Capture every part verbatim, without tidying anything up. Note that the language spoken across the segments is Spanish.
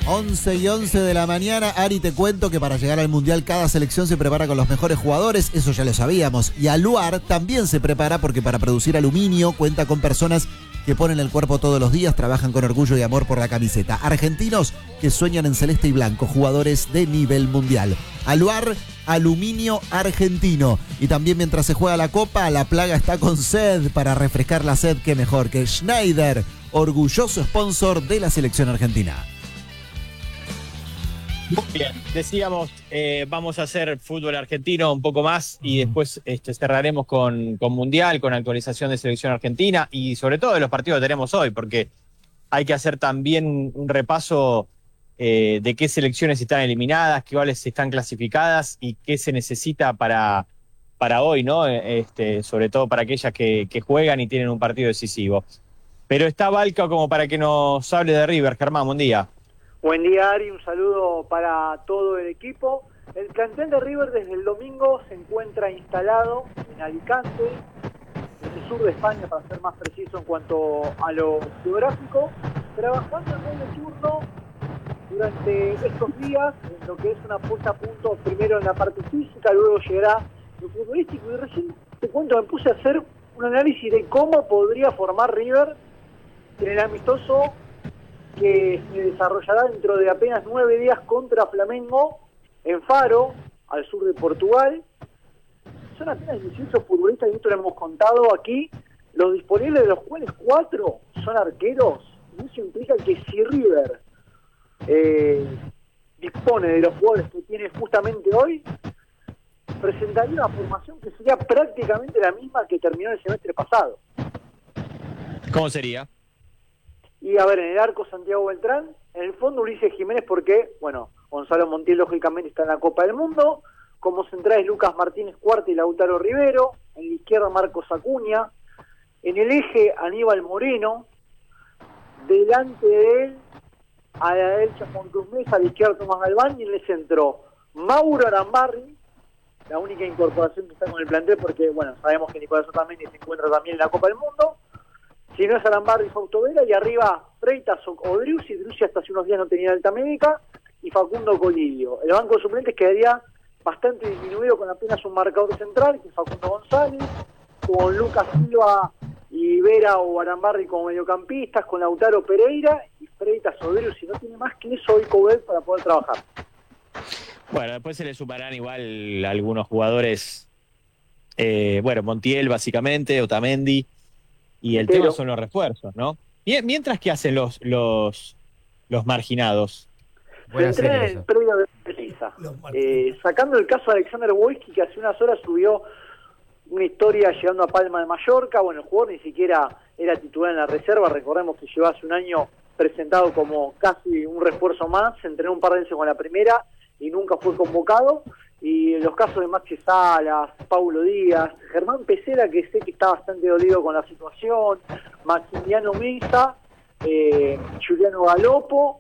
once y once de la mañana. Ari, te cuento que para llegar al Mundial cada selección se prepara con los mejores jugadores, eso ya lo sabíamos. Y Aluar también se prepara porque para producir aluminio cuenta con personas que ponen el cuerpo todos los días, trabajan con orgullo y amor por la camiseta. Argentinos que sueñan en celeste y blanco, jugadores de nivel mundial. Aluar, aluminio argentino. Y también mientras se juega la Copa, la plaga está con sed. Para refrescar la sed, qué mejor que Schneider, orgulloso sponsor de la selección argentina. Muy bien, decíamos, eh, vamos a hacer fútbol argentino un poco más y después este, cerraremos con, con Mundial, con actualización de selección argentina y sobre todo de los partidos que tenemos hoy, porque hay que hacer también un repaso eh, de qué selecciones están eliminadas, qué cuáles están clasificadas y qué se necesita para, para hoy, ¿no? Este, sobre todo para aquellas que, que juegan y tienen un partido decisivo. Pero está Valca como para que nos hable de River. Germán, buen día. Buen día, Ari, un saludo para todo el equipo. El plantel de River desde el domingo se encuentra instalado en Alicante, en el sur de España, para ser más preciso en cuanto a lo geográfico, trabajando en medio turno durante estos días, en lo que es una puesta a punto, primero en la parte física, luego llegará lo futbolístico. Y recién te cuento, me puse a hacer un análisis de cómo podría formar River en el amistoso que se desarrollará dentro de apenas nueve días contra Flamengo en Faro, al sur de Portugal. Son apenas dieciocho futbolistas, y esto lo hemos contado aquí, los disponibles, de los cuales cuatro son arqueros. Y eso implica que si River eh, dispone de los jugadores que tiene justamente hoy, presentaría una formación que sería prácticamente la misma que terminó el semestre pasado. ¿Cómo sería? Y a ver, en el arco Santiago Beltrán, en el fondo Ulises Jiménez, porque, bueno, Gonzalo Montiel lógicamente está en la Copa del Mundo, como centrales Lucas Martínez Cuarta y Lautaro Rivero, en la izquierda Marcos Acuña, en el eje Aníbal Moreno, delante de él a la derecha Juan Cruz Mesa, a la izquierda Tomás Galván, y en el centro Mauro Arambarri, la única incorporación que está con el plantel, porque, bueno, sabemos que Nicolás Otamendi se encuentra también en la Copa del Mundo. Si no es Arambarri y Fausto Vera, y arriba Freitas o Driussi. Driussi hasta hace unos días no tenía alta médica, y Facundo Colidio. El banco de suplentes quedaría bastante disminuido con apenas un marcador central, que es Facundo González, con Lucas Silva y Vera o Arambarri como mediocampistas, con Lautaro Pereira y Freitas o Driussi. No tiene más que eso hoy Cobel para poder trabajar. Bueno, después se le sumarán igual algunos jugadores, eh, bueno, Montiel básicamente, Otamendi. Y el Pero, tema son los refuerzos, ¿no? Mientras que hacen los los los marginados. Se entrena en el predio de Precisa. Eh, sacando el caso de Alexander Wojcik, que hace unas horas subió una historia llegando a Palma de Mallorca. Bueno, el jugador ni siquiera era titular en la reserva. Recordemos que llevaba hace un año presentado como casi un refuerzo más. Se entrenó un par de veces con la primera y nunca fue convocado. Y en los casos de Maxi Salas, Paulo Díaz, Germán Pesera, que sé que está bastante dolido con la situación, Maximiliano Mesa, eh, Juliano Galopo,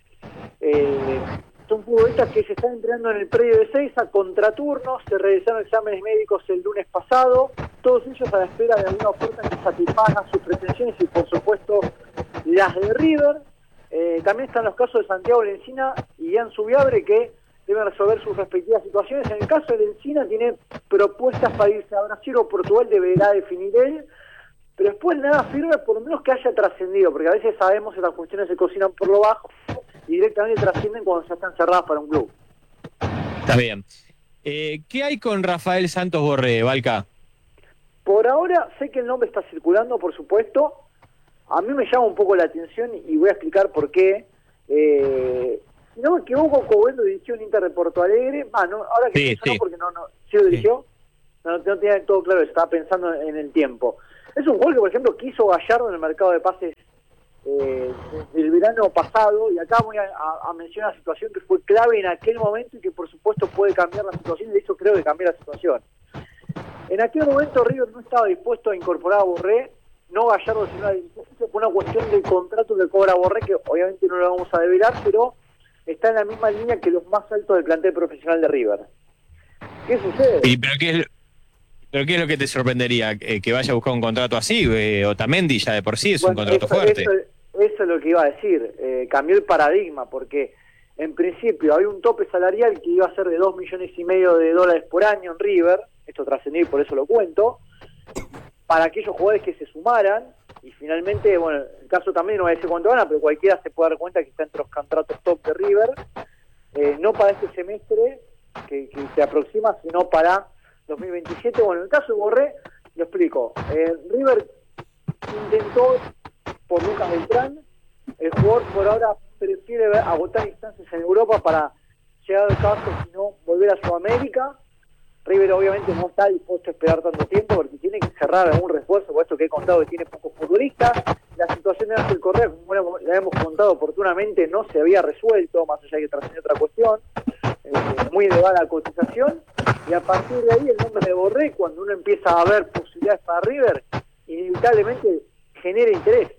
eh, son futbolistas que se están entrenando en el predio de Seiza, contraturnos, se realizaron exámenes médicos el lunes pasado, todos ellos a la espera de alguna oferta que satisfaga sus pretensiones y por supuesto las de River. Eh, también están los casos de Santiago Lencina y Ian Subiabre, que deben resolver sus respectivas situaciones. En el caso de Lencina tiene propuestas para irse a Brasil o Portugal, deberá definir él, pero después nada firme, por lo menos que haya trascendido, porque a veces sabemos que las cuestiones se cocinan por lo bajo y directamente trascienden cuando ya están cerradas para un club. Está bien. Eh, ¿Qué hay con Rafael Santos Borré, Valca? Por ahora sé que el nombre está circulando, por supuesto. A mí me llama un poco la atención y voy a explicar por qué. Eh... Si no me equivoco, Covello dirigió en Inter de Porto Alegre. Ah, no, ahora que sí, pensó, sí. No, porque no, no, ¿sí lo dirigió? Sí. No, no tenía todo claro, estaba pensando en el tiempo. Es un jugador que, por ejemplo, quiso Gallardo en el mercado de pases eh, del verano pasado, y acá voy a, a, a mencionar una situación que fue clave en aquel momento y que, por supuesto, puede cambiar la situación, y de hecho creo que cambió la situación. En aquel momento River no estaba dispuesto a incorporar a Borré, no Gallardo, sino a la dirigencia, por una cuestión del contrato que cobra Borré, que obviamente no lo vamos a develar, pero está en la misma línea que los más altos del plantel profesional de River. ¿Qué sucede? ¿Y pero qué es, pero qué es lo que te sorprendería? ¿Que, que vaya a buscar un contrato así? Eh, Otamendi ya de por sí es bueno, un contrato eso, fuerte. Eso, Eso es lo que iba a decir, eh, cambió el paradigma, porque en principio había un tope salarial que iba a ser de dos millones y medio de dólares por año en River, esto trascendió y por eso lo cuento, para aquellos jugadores que se sumaran, y finalmente, bueno, el caso también no voy a decir cuánto gana, pero cualquiera se puede dar cuenta que está entre los contratos top de River, eh, no para este semestre que, que se aproxima, sino para dos mil veintisiete. Bueno, en el caso de Borré, lo explico, eh, River intentó por Lucas Beltrán, el jugador por ahora prefiere agotar instancias en Europa para llegar al caso, sino volver a Sudamérica. River obviamente no está dispuesto a esperar tanto tiempo porque tiene que cerrar algún refuerzo, por esto que he contado que tiene pocos futbolistas. La situación de Ángel Correa, como la hemos contado oportunamente, no se había resuelto, más allá de que trascendió otra cuestión, eh, muy elevada la cotización, y a partir de ahí el nombre de Borré, cuando uno empieza a ver posibilidades para River, inevitablemente genera interés.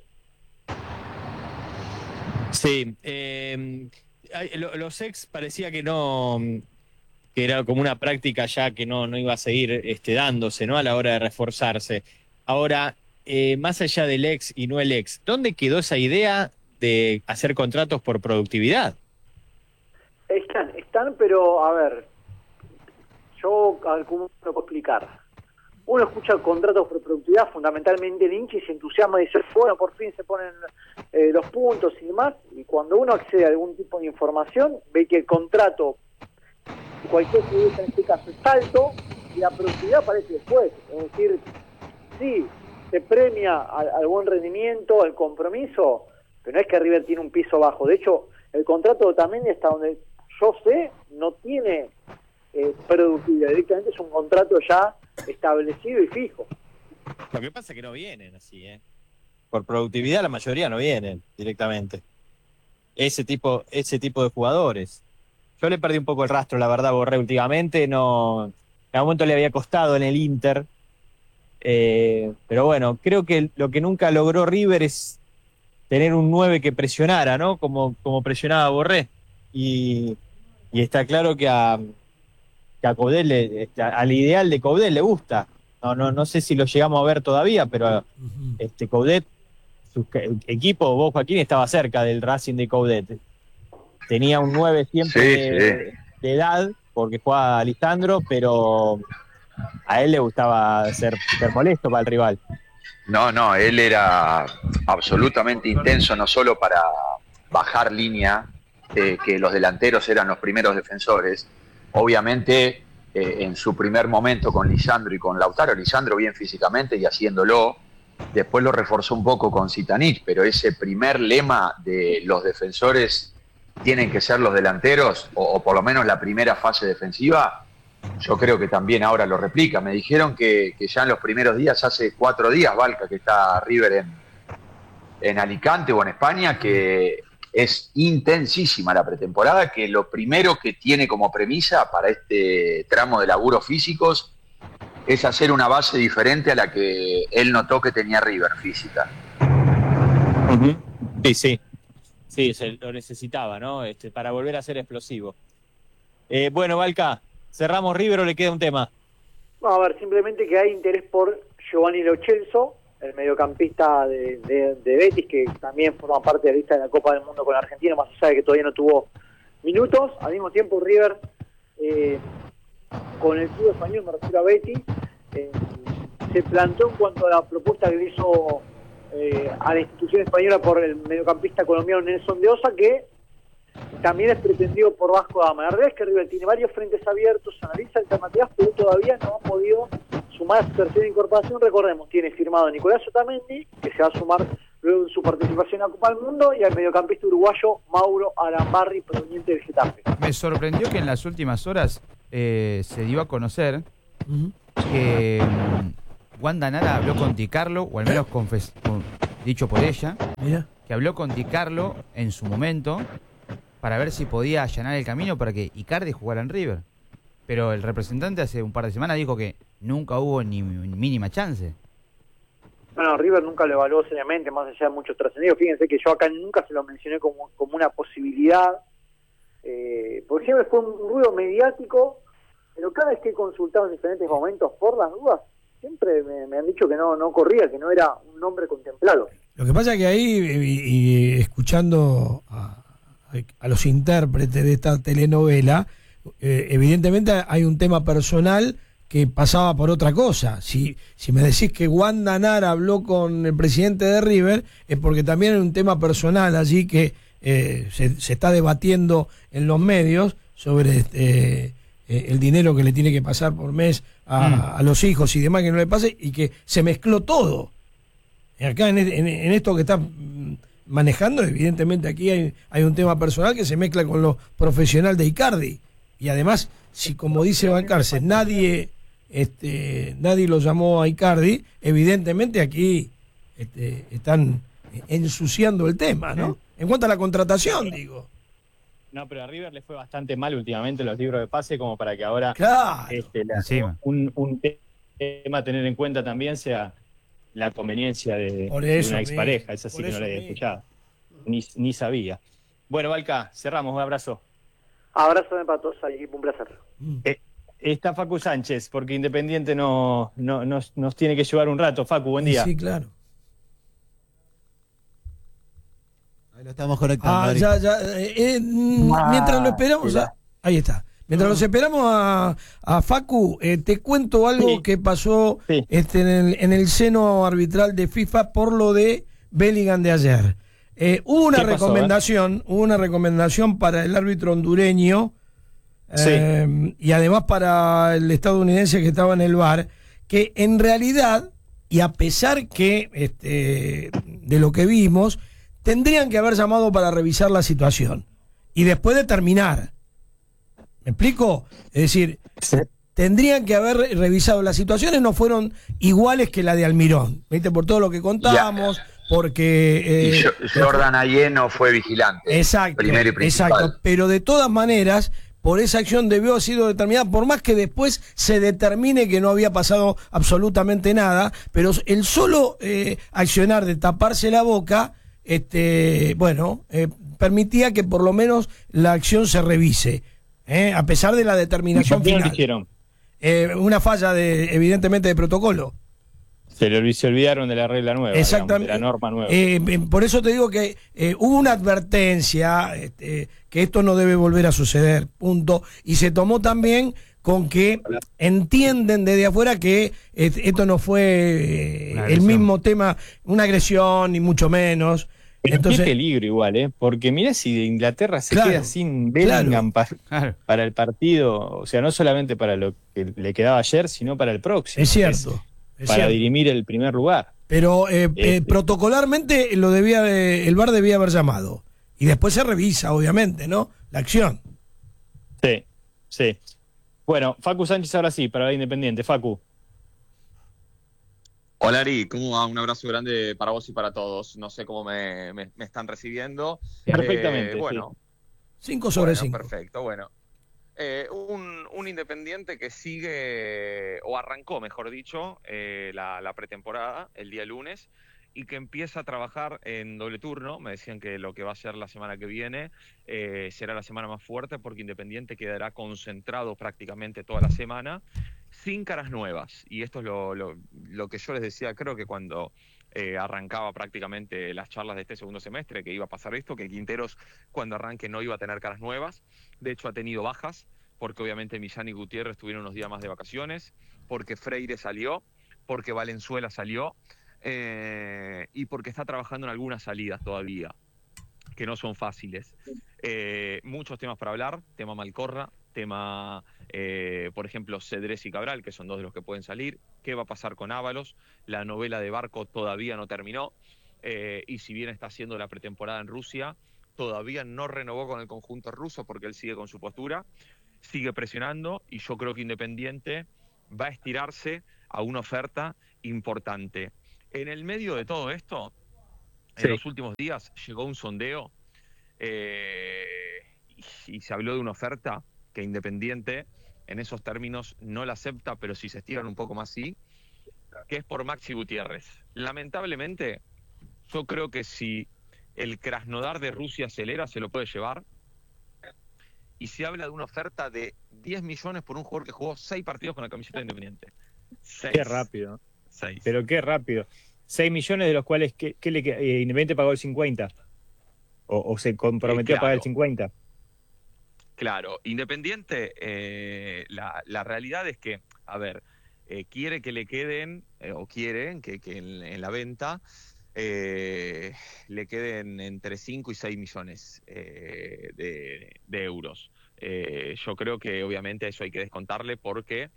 Sí, eh, los ex parecía que no, que era como una práctica ya que no, no iba a seguir este, dándose, ¿no? A la hora de reforzarse. Ahora, eh, más allá del ex y no el ex, ¿dónde quedó esa idea de hacer contratos por productividad? Están, están, pero a ver, yo ¿cómo lo puedo explicar? Uno escucha contratos por productividad, fundamentalmente el hincha, y se entusiasma y dice, bueno, por fin se ponen eh, los puntos y demás, y cuando uno accede a algún tipo de información, ve que el contrato, cualquier futbolista en este caso, es alto, y la productividad aparece después. Es decir, sí, se premia al, al buen rendimiento, al compromiso, pero no es que River tiene un piso bajo. De hecho, el contrato también, hasta donde yo sé, no tiene eh, productividad, directamente es un contrato ya establecido y fijo. Lo que pasa es que no vienen así, ¿eh? Por productividad la mayoría no vienen directamente. Ese tipo, ese tipo de jugadores. Yo le perdí un poco el rastro, la verdad, Borré últimamente. No, en algún momento le había costado en el Inter. Eh, pero bueno, creo que lo que nunca logró River es tener un nueve que presionara, ¿no? Como, como presionaba Borré. Y, y está claro que a... que a Coudet le, este, al ideal de Coudet le gusta. No, no, no sé si lo llegamos a ver todavía, pero uh-huh. este Coudet, su equipo, vos Joaquín, estaba cerca del Racing de Coudet. Tenía un nueve siempre sí, de, sí. de edad, porque jugaba a Lisandro, pero a él le gustaba ser, ser molesto para el rival. No, no, él era absolutamente intenso, no solo para bajar línea, eh, que los delanteros eran los primeros defensores. Obviamente, eh, en su primer momento con Lisandro y con Lautaro, Lisandro bien físicamente y haciéndolo, después lo reforzó un poco con Zitanich, pero ese primer lema de los defensores tienen que ser los delanteros, o, o por lo menos la primera fase defensiva, yo creo que también ahora lo replica. Me dijeron que, que ya en los primeros días, hace cuatro días, Valca, que está River en, en Alicante o en España, que es intensísima la pretemporada, que lo primero que tiene como premisa para este tramo de laburos físicos es hacer una base diferente a la que él notó que tenía River física. Uh-huh. Sí, sí, sí, se lo necesitaba, ¿no? Este, para volver a ser explosivo. Eh, bueno, Valca, ¿cerramos River o le queda un tema? No, a ver, simplemente que hay interés por Giovanni Lo Celso, el mediocampista de, de, de Betis, que también forma parte de la lista de la Copa del Mundo con Argentina, más allá de que todavía no tuvo minutos. Al mismo tiempo, River, eh, con el club español, me refiero a Betis, eh, se plantó en cuanto a la propuesta que le hizo eh, a la institución española por el mediocampista colombiano Nelson de Osa, que también es pretendido por Vasco da Gama. La verdad es que River tiene varios frentes abiertos, analiza alternativas, pero todavía no ha podido sumar a su tercera incorporación. Recordemos, tiene firmado a Nicolás Otamendi, que se va a sumar luego de su participación en la Copa del Mundo, y al mediocampista uruguayo Mauro Arambarri, proveniente del Getafe. Me sorprendió que en las últimas horas eh, se dio a conocer uh-huh. que um, Wanda Nara habló con Di Carlo, o al menos confes- con, dicho por ella, Mira. que habló con Di Carlo en su momento para ver si podía allanar el camino para que Icardi jugara en River. Pero el representante hace un par de semanas dijo que nunca hubo ni mínima chance. Bueno, River nunca lo evaluó seriamente, más allá de muchos trascendidos. Fíjense que yo acá nunca se lo mencioné como, como una posibilidad, eh, porque siempre fue un ruido mediático, pero cada vez que he consultado en diferentes momentos, por las dudas, siempre me, me han dicho que no, no corría, que no era un nombre contemplado. Lo que pasa es que ahí, y, y escuchando a, a los intérpretes de esta telenovela, eh, evidentemente hay un tema personal que pasaba por otra cosa. Si, si me decís que Wanda Nara habló con el presidente de River, es porque también hay un tema personal allí que eh, se, se está debatiendo en los medios sobre este, eh, el dinero que le tiene que pasar por mes a, mm. a los hijos y demás que no le pase, y que se mezcló todo. Acá en, en, en esto que está manejando, evidentemente aquí hay, hay un tema personal que se mezcla con lo profesional de Icardi. Y además, si como dice Valcárcel, nadie... Este, nadie lo llamó a Icardi, evidentemente aquí este, están ensuciando el tema, ¿no? En cuanto a la contratación, digo. No, pero a River le fue bastante mal últimamente los libros de pase, como para que ahora claro. este, la, un, un tema a tener en cuenta también sea la conveniencia de, eso, de una expareja. Esa sí que no la había mismo. escuchado, ni, ni sabía. Bueno, Valca, cerramos, un abrazo. Abrazo para todos al equipo, un placer. Eh, Está Facu Sánchez, porque Independiente no, no, nos, nos tiene que llevar un rato. Facu, buen día. Sí, claro. Ahí lo estamos conectando. Ah, ya, ya. Eh, eh, ah, mientras lo esperamos, a, ahí está. Mientras ah. los esperamos a, a Facu, eh, te cuento algo sí. que pasó sí. este, en, el, en el seno arbitral de FIFA por lo de Bellingham de ayer. Eh, hubo una recomendación, pasó, eh? hubo una recomendación para el árbitro hondureño. Sí. Eh, y además para el estadounidense que estaba en el V A R, que en realidad, y a pesar que este, de lo que vimos, tendrían que haber llamado para revisar la situación y después determinar. ¿Me explico? Es decir, sí. tendrían que haber revisado. Las situaciones no fueron iguales que la de Almirón, ¿viste? Por todo lo que contábamos, ya. porque... Eh, y Jordan Ayew no fue vigilante. Exacto, primero y principal. Exacto, pero de todas maneras... por esa acción debió haber sido determinada, por más que después se determine que no había pasado absolutamente nada, pero el solo eh, accionar de taparse la boca, este, bueno, eh, permitía que por lo menos la acción se revise, eh, a pesar de la determinación final. ¿Qué hicieron? Eh, una falla, de, evidentemente, de protocolo. Se, le, se olvidaron de la regla nueva, exactamente, digamos, de la norma nueva. Eh, por eso te digo que eh, hubo una advertencia, este, que esto no debe volver a suceder, punto. Y se tomó también con que entienden desde afuera que eh, esto no fue eh, el mismo tema, una agresión, ni mucho menos. Pero entonces, qué peligro igual, ¿eh? Porque mirá si de Inglaterra se claro, queda sin Bellingham claro. para, para el partido, o sea, no solamente para lo que le quedaba ayer, sino para el próximo. Es cierto. Es, Es para cierto. dirimir el primer lugar. Pero eh, este. eh, protocolarmente lo debía eh, el V A R debía haber llamado. Y después se revisa, obviamente, ¿no? La acción. Sí, sí. Bueno, Facu Sánchez ahora sí, para la Independiente. Facu. Hola Ari, ¿cómo va? Un abrazo grande para vos y para todos. No sé cómo me, me, me están recibiendo. Perfectamente. Eh, bueno. Sí. Cinco sobre bueno, cinco. Perfecto, bueno. Eh, un, un Independiente que sigue, o arrancó, mejor dicho, eh, la, la pretemporada el día lunes y que empieza a trabajar en doble turno. Me decían que lo que va a ser la semana que viene eh, será la semana más fuerte porque Independiente quedará concentrado prácticamente toda la semana sin caras nuevas. Y esto es lo, lo, lo que yo les decía, creo que cuando... Eh, arrancaba prácticamente las charlas de este segundo semestre, que iba a pasar esto, que Quinteros cuando arranque no iba a tener caras nuevas. De hecho ha tenido bajas, porque obviamente Millán y Gutiérrez tuvieron unos días más de vacaciones, porque Freire salió, porque Valenzuela salió, eh, y porque está trabajando en algunas salidas todavía, que no son fáciles. Eh, muchos temas para hablar, tema Malcorra, tema, eh, por ejemplo, Cedrés y Cabral, que son dos de los que pueden salir. ¿Qué va a pasar con Ábalos? La novela de Barco todavía no terminó, eh, y si bien está haciendo la pretemporada en Rusia, todavía no renovó con el conjunto ruso porque él sigue con su postura, sigue presionando, y yo creo que Independiente va a estirarse a una oferta importante. En el medio de todo esto, sí. en los últimos días llegó un sondeo eh, y, y se habló de una oferta que Independiente en esos términos no la acepta, pero si se estiran un poco más sí, que es por Maxi Gutiérrez. Lamentablemente, yo creo que si el Krasnodar de Rusia acelera, se lo puede llevar, y se habla de una oferta de diez millones por un jugador que jugó seis partidos con la camiseta de Independiente. Seis. Qué rápido. Seis. Pero qué rápido. Seis millones de los cuales, ¿qué, qué le eh, Independiente pagó el cincuenta? ¿O, o se comprometió eh, claro. a pagar el cincuenta? Claro, Independiente, eh, la, la realidad es que, a ver, eh, quiere que le queden, eh, o quieren que, que en, en la venta eh, le queden entre cinco y seis millones eh, de, de euros. Eh, yo creo que obviamente eso hay que descontarle porque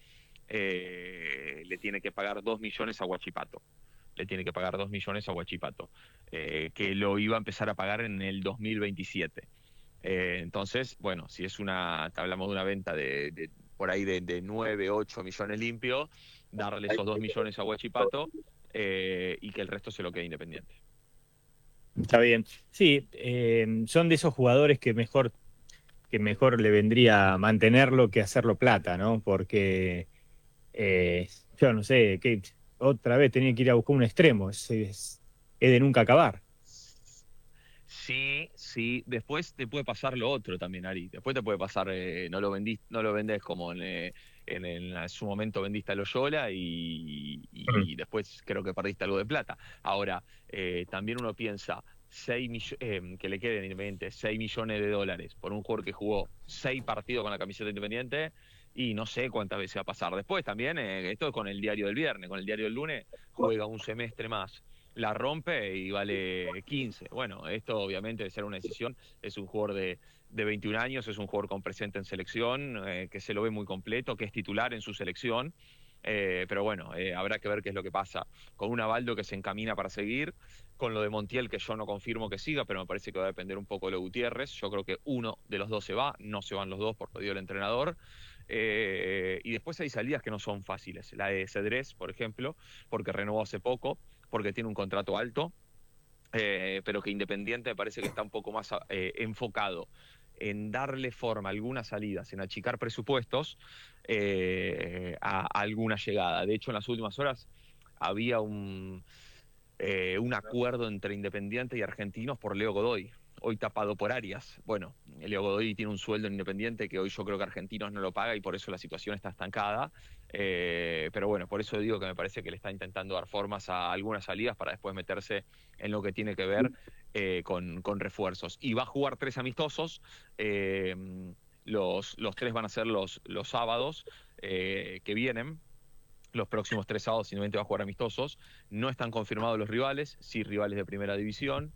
eh, le tiene que pagar dos millones a Huachipato. Le tiene que pagar dos millones a Huachipato, eh, que lo iba a empezar a pagar en el dos mil veintisiete. Eh, entonces, bueno, si es una, hablamos de una venta de, de por ahí de, de nueve, ocho millones limpio, darle esos dos millones a Huachipato eh, y que el resto se lo quede Independiente. Está bien. Sí, eh, son de esos jugadores que mejor, que mejor le vendría mantenerlo que hacerlo plata, ¿no? Porque eh, yo no sé, que otra vez tenía que ir a buscar un extremo, es, es, es de nunca acabar. Sí, sí. Después te puede pasar lo otro también, Ari. Después te puede pasar, eh, no lo vendís, no lo vendés como en, eh, en, en su momento vendiste a Loyola y, y, y después creo que perdiste algo de plata. Ahora, eh, también uno piensa seis mill- eh, que le queden Independiente seis millones de dólares por un jugador que jugó seis partidos con la camiseta de Independiente y no sé cuántas veces va a pasar. Después también, eh, esto es con el diario del viernes, con el diario del lunes, juega un semestre más. La rompe y vale quince. Bueno, esto obviamente de ser una decisión, es un jugador de, de veintiún años, es un jugador con presente en selección, eh, que se lo ve muy completo, que es titular en su selección, eh, pero bueno, eh, habrá que ver qué es lo que pasa con un Avaldo que se encamina para seguir, con lo de Montiel que yo no confirmo que siga, pero me parece que va a depender un poco de lo de Gutiérrez. Yo creo que uno de los dos se va, no se van los dos por pedido del entrenador. Eh, y después hay salidas que no son fáciles, la de Cedrés, por ejemplo, porque renovó hace poco, porque tiene un contrato alto, eh, pero que Independiente me parece que está un poco más eh, enfocado en darle forma a algunas salidas, en achicar presupuestos eh, a, a alguna llegada. De hecho, en las últimas horas había un, eh, un acuerdo entre Independiente y Argentinos por Leo Godoy, hoy tapado por Arias. Bueno, Leo Godoy tiene un sueldo en Independiente que hoy yo creo que Argentinos no lo paga y por eso la situación está estancada. Eh, pero bueno, por eso digo que me parece que le está intentando dar formas a algunas salidas para después meterse en lo que tiene que ver eh, con, con refuerzos. Y va a jugar tres amistosos. Eh, los, los tres van a ser los, los sábados eh, que vienen. Los próximos tres sábados simplemente va a jugar amistosos. No están confirmados los rivales, sí rivales de primera división.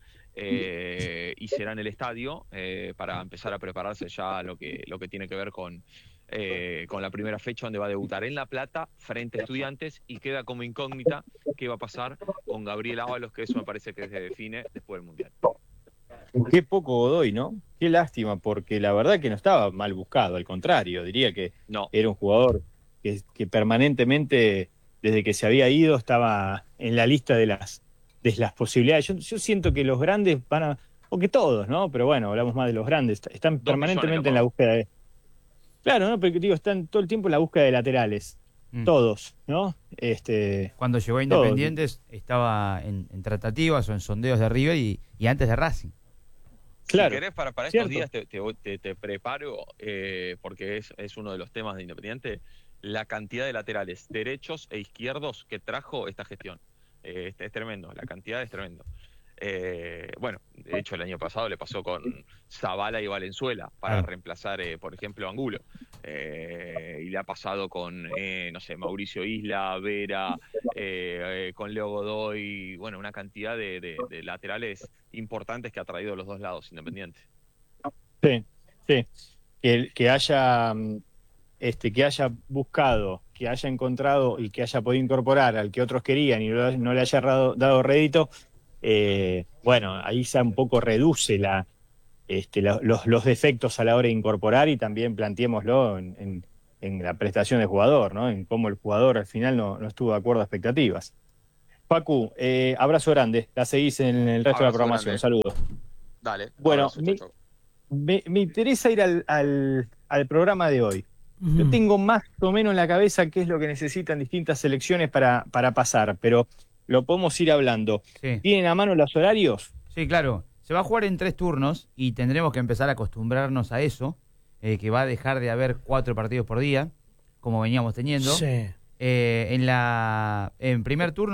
Eh, y será en el estadio eh, para empezar a prepararse ya lo que, lo que tiene que ver con, eh, con la primera fecha donde va a debutar en La Plata frente a Estudiantes y queda como incógnita qué va a pasar con Gabriel Ábalos, que eso me parece que se define después del Mundial. Qué poco Godoy, ¿no? Qué lástima, porque la verdad que no estaba mal buscado, al contrario, diría que no. Era un jugador que, que permanentemente, desde que se había ido, estaba en la lista de las de las posibilidades. Yo, yo siento que los grandes van a, o que todos, ¿no? Pero bueno, hablamos más de los grandes, están Dos permanentemente millones, en la búsqueda de... Claro, ¿no? Pero digo, están todo el tiempo en la búsqueda de laterales. Mm. Todos, ¿no? Este, Cuando llegó a Independientes todos. Estaba en, en tratativas o en sondeos de River y, y antes de Racing. Claro. Si querés, para, para estos días te, te, te, te preparo, eh, porque es, es uno de los temas de Independiente, la cantidad de laterales derechos e izquierdos que trajo esta gestión. Eh, es, es tremendo, la cantidad es tremendo. Eh, bueno, de hecho el año pasado le pasó con Zavala y Valenzuela para ah. reemplazar, eh, por ejemplo, Angulo. Eh, y le ha pasado con, eh, no sé, Mauricio Isla, Vera, eh, eh, con Leo Godoy, bueno, una cantidad de, de, de laterales importantes que ha traído los dos lados Independiente. Sí, sí. Que, que haya... Este, que haya buscado, que haya encontrado y que haya podido incorporar al que otros querían y no, no le haya dado, dado rédito, eh, bueno, ahí se un poco reduce la, este, la, los, los defectos a la hora de incorporar y también planteémoslo en, en, en la prestación del jugador, ¿no? En cómo el jugador al final no, no estuvo de acuerdo a expectativas. Facu, eh, abrazo grande, la seguís en el resto abrazo de la programación, grande. Saludos. Dale. Bueno, abrazo, me, me, me interesa ir al, al, al programa de hoy. Yo tengo más o menos en la cabeza qué es lo que necesitan distintas selecciones para, para pasar, pero lo podemos ir hablando. Sí. ¿Tienen a mano los horarios? Sí, claro. Se va a jugar en tres turnos y tendremos que empezar a acostumbrarnos a eso, eh, que va a dejar de haber cuatro partidos por día, como veníamos teniendo. Sí. Eh, en la en primer turno